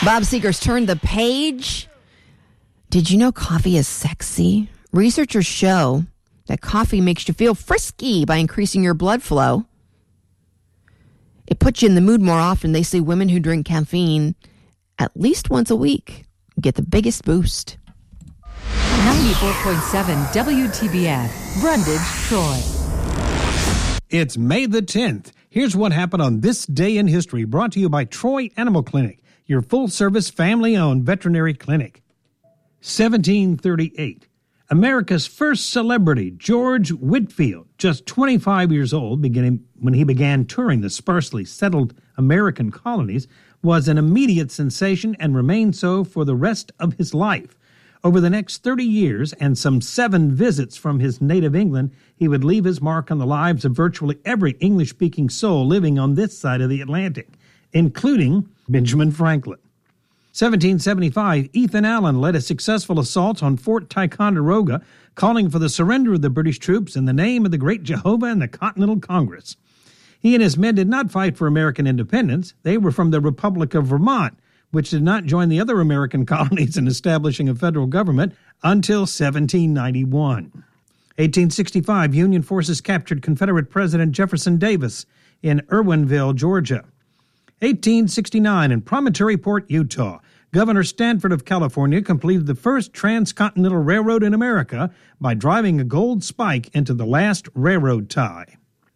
Bob Seger's turned the page. Did you know coffee is sexy? Researchers show that coffee makes you feel frisky by increasing your blood flow. It puts you in the mood more often. They say women who drink caffeine at least once a week get the biggest boost. 94.7 WTBF, Brundage, Troy. It's May the 10th. Here's what happened on this day in history, brought to you by Troy Animal Clinic, your full-service, family-owned veterinary clinic. 1738. America's first celebrity, George Whitefield, just 25 years old, when he began touring the sparsely settled American colonies, was an immediate sensation and remained so for the rest of his life. Over the next 30 years and some 7 visits from his native England, he would leave his mark on the lives of virtually every English-speaking soul living on this side of the Atlantic, including Benjamin Franklin. 1775, Ethan Allen led a successful assault on Fort Ticonderoga, calling for the surrender of the British troops in the name of the Great Jehovah and the Continental Congress. He and his men did not fight for American independence. They were from the Republic of Vermont, which did not join the other American colonies in establishing a federal government until 1791. 1865, Union forces captured Confederate President Jefferson Davis in Irwinville, Georgia. 1869, in Promontory Port, Utah, Governor Stanford of California completed the first transcontinental railroad in America by driving a gold spike into the last railroad tie.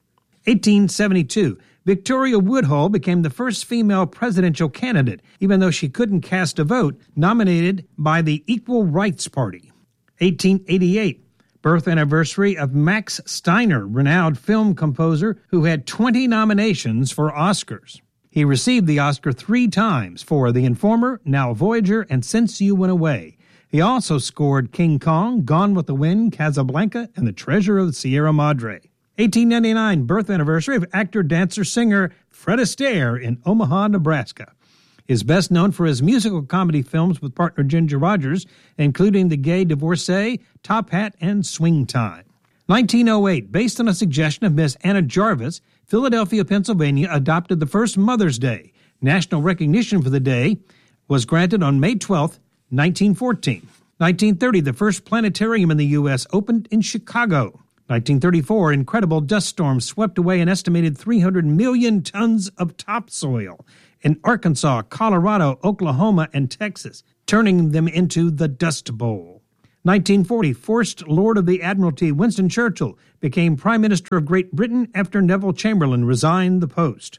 1872, Victoria Woodhull became the first female presidential candidate, even though she couldn't cast a vote, nominated by the Equal Rights Party. 1888, birth anniversary of Max Steiner, renowned film composer who had 20 nominations for Oscars. He received the Oscar 3 times for The Informer, Now Voyager, and Since You Went Away. He also scored King Kong, Gone with the Wind, Casablanca, and The Treasure of the Sierra Madre. 1899, birth anniversary of actor, dancer, singer Fred Astaire in Omaha, Nebraska. Is best known for his musical comedy films with partner Ginger Rogers, including The Gay Divorcee, Top Hat, and Swing Time. 1908, based on a suggestion of Miss Anna Jarvis, Philadelphia, Pennsylvania adopted the first Mother's Day. National recognition for the day was granted on May 12, 1914. 1930, the first planetarium in the U.S. opened in Chicago. 1934, incredible dust storms swept away an estimated 300 million tons of topsoil in Arkansas, Colorado, Oklahoma, and Texas, turning them into the Dust Bowl. 1940, First Lord of the Admiralty Winston Churchill became Prime Minister of Great Britain after Neville Chamberlain resigned the post.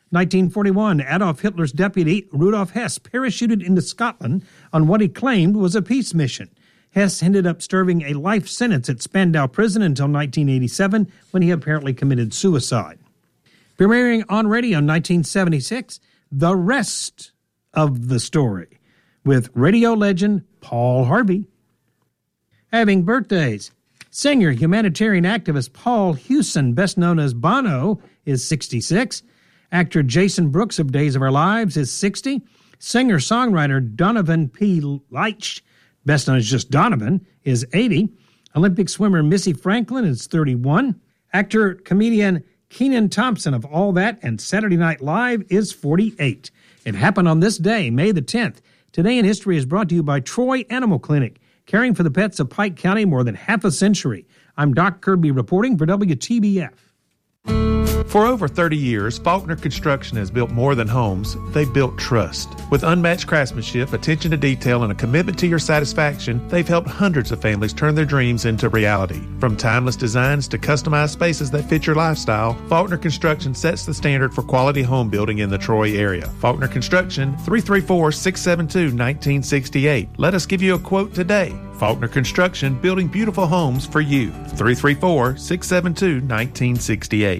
1941, Adolf Hitler's deputy, Rudolf Hess, parachuted into Scotland on what he claimed was a peace mission. Hess ended up serving a life sentence at Spandau Prison until 1987, when he apparently committed suicide. Premiering on radio in 1976, the rest of the story, with radio legend Paul Harvey. Having birthdays, singer, humanitarian activist Paul Hewson, best known as Bono, is 66. Actor Jason Brooks of Days of Our Lives is 60. Singer-songwriter Donovan P. Leitch, best known as just Donovan, is 80. Olympic swimmer Missy Franklin is 31. Actor, comedian Kenan Thompson of All That and Saturday Night Live is 48. It happened on this day, May the 10th. Today in History is brought to you by Troy Animal Clinic, caring for the pets of Pike County more than half a century. I'm Doc Kirby reporting for WTBF. For over 30 years, Faulkner Construction has built more than homes. They've built trust. With unmatched craftsmanship, attention to detail, and a commitment to your satisfaction, they've helped hundreds of families turn their dreams into reality. From timeless designs to customized spaces that fit your lifestyle, Faulkner Construction sets the standard for quality home building in the Troy area. Faulkner Construction, 334-672-1968. Let us give you a quote today. Faulkner Construction, building beautiful homes for you. 334-672-1968.